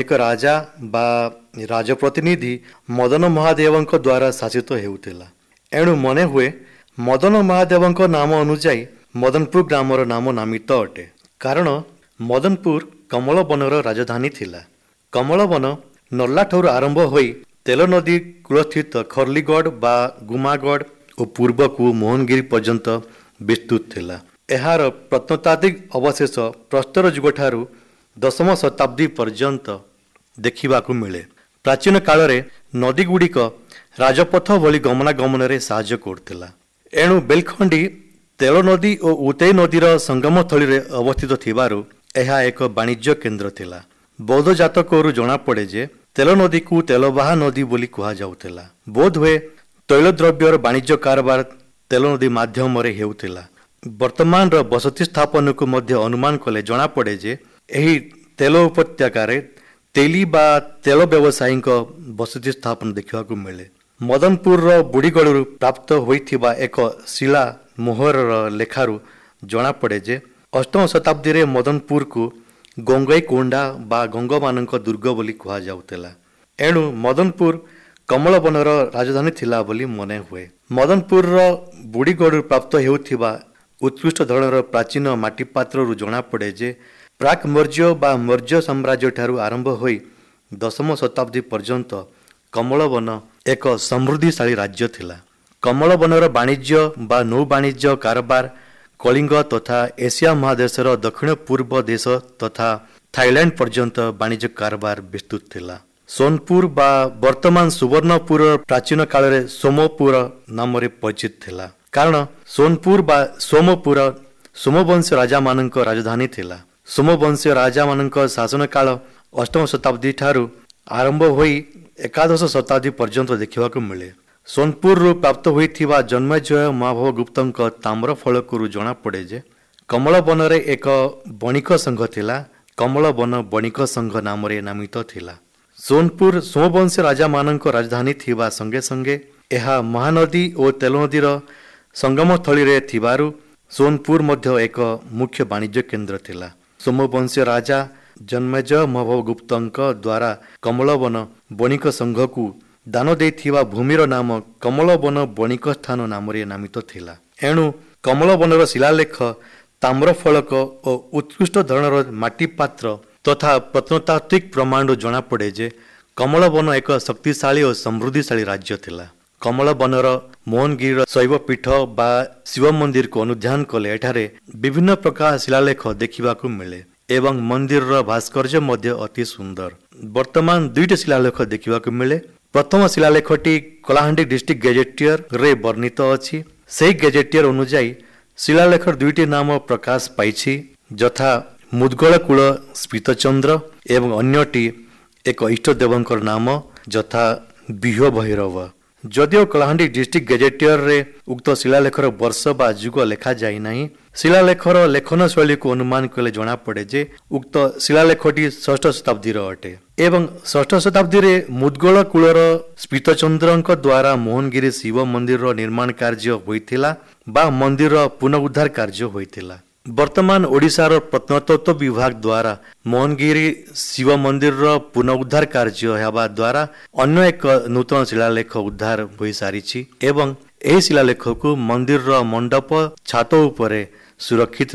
ରାଜା ବା ରାଜପ୍ରତିନିଧି ମଦନ ମହାଦେବଙ୍କ ଦ୍ୱାରା ଶାସିତ ହେଉଥିଲା। ଏଣୁ ମନେ ହୁଏ ମଦନ ମହାଦେବଙ୍କ ନାମ ଅନୁଯାୟୀ ମଦନପୁର ଗ୍ରାମର ନାମ ନାମିତ ଅଟେ। କାରଣ ମଦନପୁର କମଳବନର ରାଜଧାନୀ ଥିଲା। କମଳବନ ନର୍ଲାଠାରୁ ଆରମ୍ଭ ହୋଇ ତେଲ ନଦୀ କୂଳସ୍ଥିତ ଖର୍ଲିଗଡ଼ ବା ଗୁମାଗଡ଼ ଓ ପୂର୍ବକୁ ମୋହନଗିରି ପର୍ଯ୍ୟନ୍ତ ବିସ୍ତୃତ ଥିଲା। ଏହାର ପ୍ରତ୍ନତାତ୍ତ୍ୱିକ ଅବଶେଷ ପ୍ରସ୍ତର ଯୁଗଠାରୁ ଦଶମ ଶତାବ୍ଦୀ ପର୍ଯ୍ୟନ୍ତ ଦେଖିବାକୁ ମିଳେ। ପ୍ରାଚୀନ କାଳରେ ନଦୀଗୁଡ଼ିକ ରାଜପଥ ଭଳି ଗମନାଗମନରେ ସାହାଯ୍ୟ କରୁଥିଲା। ଏଣୁ ବେଲଖଣ୍ଡି ତେଲ ନଦୀ ଓ ଉତେଇ ନଦୀର ସଙ୍ଗମସ୍ଥଳୀରେ ଅବସ୍ଥିତ ଥିବାରୁ ଏହା ଏକ ବାଣିଜ୍ୟ କେନ୍ଦ୍ର ଥିଲା। ବୌଦ୍ଧ ଜାତକରୁ ଜଣାପଡ଼େ ଯେ ତେଲ ନଦୀକୁ ତେଲବାହା ନଦୀ ବୋଲି କୁହାଯାଉଥିଲା। ବୋଧହୁଏ ତୈଳଦ୍ରବ୍ୟର ବାଣିଜ୍ୟ କାରବାର ତେଲ ନଦୀ ମାଧ୍ୟମରେ ହେଉଥିଲା। ବର୍ତ୍ତମାନର ବସତି ସ୍ଥାପନକୁ ମଧ୍ୟ ଅନୁମାନ କଲେ ଜଣାପଡ଼େ ଯେ ଏହି ତେଲ ଉପତ୍ୟକାରେ ତେଲି ବା ତେଲ ବ୍ୟବସାୟୀଙ୍କ ବସତି ସ୍ଥାପନ ଦେଖିବାକୁ ମିଳେ। ମଦନପୁରର ବୁଢ଼ୀଗଡ଼ରୁ ପ୍ରାପ୍ତ ହୋଇଥିବା ଏକ ଶିଳା ମୋହରର ଲେଖାରୁ ଜଣାପଡ଼େ ଯେ ଅଷ୍ଟମ ଶତାବ୍ଦୀରେ ମଦନପୁରକୁ ଗଙ୍ଗୈକୋଣ୍ଡା ବା ଗଙ୍ଗମାନଙ୍କ ଦୁର୍ଗ ବୋଲି କୁହାଯାଉଥିଲା। ଏଣୁ ମଦନପୁର କମଳବନର ରାଜଧାନୀ ଥିଲା ବୋଲି ମନେ ହୁଏ। ମଦନପୁରର ବୁଢ଼ୀଗଡ଼ରୁ ପ୍ରାପ୍ତ ହେଉଥିବା ଉତ୍କୃଷ୍ଟ ଧରଣର ପ୍ରାଚୀନ ମାଟିପାତ୍ରରୁ ଜଣାପଡ଼େ ଯେ ପ୍ରାକ୍ ମୌର୍ଯ୍ୟ ବା ମୌର୍ଯ୍ୟ ସାମ୍ରାଜ୍ୟଠାରୁ ଆରମ୍ଭ ହୋଇ ଦଶମ ଶତାବ୍ଦୀ ପର୍ଯ୍ୟନ୍ତ କମଳବନ ଏକ ସମୃଦ୍ଧିଶାଳୀ ରାଜ୍ୟ ଥିଲା। କମଳବନର ବାଣିଜ୍ୟ ବା ନୌବାଣିଜ୍ୟ କାରବାର କଳିଙ୍ଗ ତଥା ଏସିଆ ମହାଦେଶର ଦକ୍ଷିଣ ପୂର୍ବ ଦେଶ ତଥା ଥାଇଲ୍ୟାଣ୍ଡ ପର୍ଯ୍ୟନ୍ତ ବାଣିଜ୍ୟ କାରବାର ବିସ୍ତୃତ ଥିଲା। ସୋନପୁର ବା ବର୍ତ୍ତମାନ ସୁବର୍ଣ୍ଣପୁର ପ୍ରାଚୀନ କାଳରେ ସୋମପୁର ନାମରେ ପରିଚିତ ଥିଲା। କାରଣ ସୋନପୁର ବା ସୋମପୁର ସୋମବଂଶୀୟ ରାଜାମାନଙ୍କ ରାଜଧାନୀ ଥିଲା। ସୋମବଂଶୀୟ ରାଜାମାନଙ୍କ ଶାସନ କାଳ ଅଷ୍ଟମ ଶତାବ୍ଦୀ ଠାରୁ ଆରମ୍ଭ ହୋଇ ଏକାଦଶ ଶତାବ୍ଦୀ ପର୍ଯ୍ୟନ୍ତ ଦେଖିବାକୁ ମିଳେ। ସୋନପୁରରୁ ପ୍ରାପ୍ତ ହୋଇଥିବା ଜନ୍ମେଜୟ ମହାଭବ ଗୁପ୍ତଙ୍କ ତାମ୍ର ଫଳକରୁ ଜଣାପଡ଼େ ଯେ କମଳବନରେ ଏକ ବଣିକ ସଂଘ ଥିଲା। କମଳବନ ବଣିକ ସଂଘ ନାମରେ ନାମିତ ଥିଲା। ସୋନପୁର ସୋମବଂଶୀ ରାଜାମାନଙ୍କ ରାଜଧାନୀ ଥିବା ସଙ୍ଗେ ସଙ୍ଗେ ଏହା ମହାନଦୀ ଓ ତେଲ ନଦୀର ସଙ୍ଗମସ୍ଥଳୀରେ ଥିବାରୁ ସୋନପୁର ମଧ୍ୟ ଏକ ମୁଖ୍ୟ ବାଣିଜ୍ୟ କେନ୍ଦ୍ର ଥିଲା। ସୋମବଂଶୀୟ ରାଜା ଜନ୍ମେଜୟ ମହାଭବ ଗୁପ୍ତଙ୍କ ଦ୍ୱାରା କମଳବନ ବଣିକ ସଂଘକୁ ଦାନ ଦେଇଥିବା ଭୂମିର ନାମ କମଳବନ ବଣିକ ସ୍ଥାନ ନାମରେ ନାମିତ ଥିଲା। ଏଣୁ କମଳବନର ଶିଳାଲେଖ ତାମ୍ରଫଳକ ଓ ଉତ୍କୃଷ୍ଟ ଧରଣର ମାଟିପାତ୍ର ତଥା ପ୍ରତ୍ନତାତ୍ତ୍ୱିକ ପ୍ରମାଣରୁ ଜଣାପଡ଼େ ଯେ କମଳବନ ଏକ ଶକ୍ତିଶାଳୀ ଓ ସମୃଦ୍ଧିଶାଳୀ ରାଜ୍ୟ ଥିଲା। କମଳବନର ମୋହନଗିରିର ଶୈବପୀଠ ବା ଶିବ ମନ୍ଦିରକୁ ଅନୁଧ୍ୟାନ କଲେ ଏଠାରେ ବିଭିନ୍ନ ପ୍ରକାର ଶିଳାଲେଖ ଦେଖିବାକୁ ମିଳେ ଏବଂ ମନ୍ଦିରର ଭାସ୍କର୍ଯ୍ୟ ମଧ୍ୟ ଅତି ସୁନ୍ଦର। ବର୍ତ୍ତମାନ ଦୁଇଟି ଶିଳାଲେଖ ଦେଖିବାକୁ ମିଳେ। ପ୍ରଥମ ଶିଳାଲେଖଟି କଳାହାଣ୍ଡି ଡିଷ୍ଟ୍ରିକ୍ଟ ଗେଜେଟିୟରରେ ବର୍ଣ୍ଣିତ ଅଛି। ସେହି ଗେଜେଟିୟର ଅନୁଯାୟୀ ଶିଳାଲେଖର ଦୁଇଟି ନାମ ପ୍ରକାଶ ପାଇଛି, ଯଥା ମୁଦ୍ଗଳ କୂଳ ସ୍ପିତଚନ୍ଦ୍ର ଏବଂ ଅନ୍ୟଟି ଏକ ଇଷ୍ଟଦେବଙ୍କର ନାମ ଯଥା ବିହ୍ୱ ଭୈରବ। ଯଦିଓ କଳାହାଣ୍ଡି ଡିଷ୍ଟ୍ରିକ୍ଟ ଗେଜେଟିୟରରେ ଉକ୍ତ ଶିଳାଲେଖର ବର୍ଷ ବା ଯୁଗ ଲେଖାଯାଇନାହିଁ, ଶିଳାଲେଖର ଲେଖନ ଶୈଳୀକୁ ଅନୁମାନ କଲେ ଜଣାପଡ଼େ ଯେ ଉକ୍ତ ଶିଳାଲେଖଟି ଷଷ୍ଠ ଶତାବ୍ଦୀର ଅଟେ ଏବଂ ଷଷ୍ଠ ଶତାବ୍ଦୀରେ ମୁଦ୍ଗଳ କୂଳର ସ୍ପିତଚନ୍ଦ୍ରଙ୍କ ଦ୍ୱାରା ମୋହନଗିରି ଶିବ ମନ୍ଦିରର ନିର୍ମାଣ କାର୍ଯ୍ୟ ହୋଇଥିଲା ବା ମନ୍ଦିରର ପୁନରୁଦ୍ଧାର କାର୍ଯ୍ୟ ହୋଇଥିଲା। ବର୍ତ୍ତମାନ ଓଡ଼ିଶାର ପ୍ରତ୍ନତତ୍ତ୍ୱ ବିଭାଗ ଦ୍ୱାରା ମୋହନଗିରି ଶିବ ମନ୍ଦିରର ପୁନରୁଦ୍ଧାର କାର୍ଯ୍ୟ ହେବା ଦ୍ୱାରା ଅନ୍ୟ ଏକ ନୂତନ ଶିଳାଲେଖ ଉଦ୍ଧାର ହୋଇସାରିଛି ଏବଂ ଏହି ଶିଳାଲେଖକୁ ମନ୍ଦିରର ମଣ୍ଡପ ଛାତ ଉପରେ ସୁରକ୍ଷିତ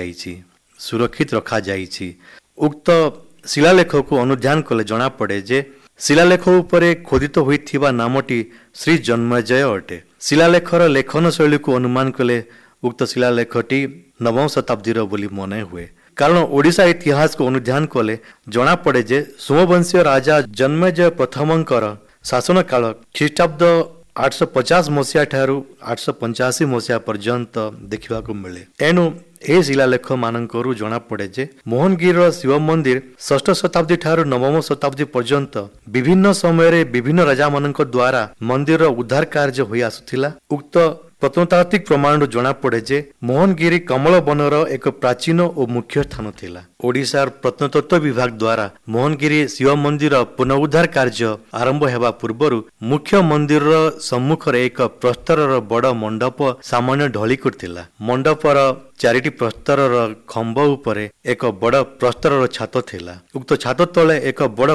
ରଖାଯାଇଛି। ଉକ୍ତ ଶିଳାଲେଖକୁ ଅନୁଧ୍ୟାନ କଲେ ଜଣାପଡ଼େ ଯେ ଶିଳାଲେଖ ଉପରେ ଖୋଦିତ ହୋଇଥିବା ନାମଟି ଶ୍ରୀ ଜନ୍ମେଜୟ ଅଟେ। ଶିଳାଲେଖର ଲେଖନ ଶୈଳୀକୁ ଅନୁମାନ କଲେ ଉକ୍ତ ଶିଳାଲେଖଟି ନବମ ଶତାବ୍ଦୀର ବୋଲି ମନେ ହୁଏ। କାରଣ ଓଡ଼ିଶା ଇତିହାସକୁ ଅନୁଧ୍ୟାନ କଲେ ଜଣାପଡ଼େ ଯେ ସୋମବଂଶୀୟ ରାଜା ଜନ୍ମେଜୟ ପ୍ରଥମଙ୍କର ଶାସନ କାଳ ଖ୍ରୀଷ୍ଟାବ୍ଦ 850 ମସିହା ଠାରୁ 885 ମସିହା ପର୍ଯ୍ୟନ୍ତ ଦେଖିବାକୁ ମିଳେ। ଏଣୁ ଏହି ଶିଳାଲେଖ ମାନଙ୍କରୁ ଜଣାପଡ଼େ ଯେ ମୋହନଗିରିର ଶିବ ମନ୍ଦିର ଷଷ୍ଠ ଶତାବ୍ଦୀ ଠାରୁ ନବମ ଶତାବ୍ଦୀ ପର୍ଯ୍ୟନ୍ତ ବିଭିନ୍ନ ସମୟରେ ବିଭିନ୍ନ ରାଜାମାନଙ୍କ ଦ୍ୱାରା ମନ୍ଦିରର ଉଦ୍ଧାର କାର୍ଯ୍ୟ ହୋଇ ଆସୁଥିଲା। ଉକ୍ତ ପ୍ରତ୍ନତାତ୍ତ୍ୱିକ ପ୍ରମାଣରୁ ଜଣାପଡ଼େ ଯେ ମୋହନଗିରି କମଳବନର ଏକ ପ୍ରାଚୀନ ଓ ମୁଖ୍ୟ ସ୍ଥାନ ଥିଲା। ଓଡ଼ିଶାର ପ୍ରତ୍ନତତ୍ତ୍ୱ ବିଭାଗ ଦ୍ୱାରା ମୋହନଗିରି ଶିବ ମନ୍ଦିର ପୁନରୁଦ୍ଧାର କାର୍ଯ୍ୟ ଆରମ୍ଭ ହେବା ପୂର୍ବରୁ ମୁଖ୍ୟ ମନ୍ଦିରର ସମ୍ମୁଖରେ ଏକ ପ୍ରସ୍ତରର ବଡ଼ ମଣ୍ଡପ ସାମାନ୍ୟ ଢଳି କରିଥିଲା। ମଣ୍ଡପର ଚାରିଟି ପ୍ରସ୍ତରର ଖମ୍ବ ଉପରେ ଏକ ବଡ଼ ପ୍ରସ୍ତରର ଛାତ ଥିଲା। ଉକ୍ତ ଛାତ ତଳେ ଏକ ବଡ଼